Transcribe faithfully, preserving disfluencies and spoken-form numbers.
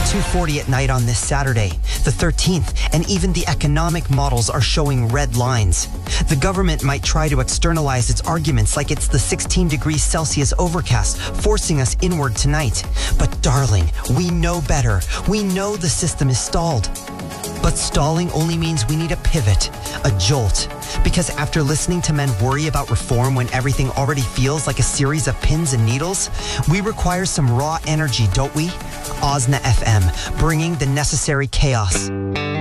two forty at night on this Saturday, the thirteenth, and even the economic models are showing red lines. The government might try to externalize its arguments like it's the sixteen degrees Celsius overcast forcing us inward tonight. But darling, we know better. We know the system is stalled. But stalling only means we need a pivot, a jolt. Because after listening to men worry about reform when everything already feels like a series of pins and needles, we require some raw energy, don't we? Osna F M, bringing the necessary chaos.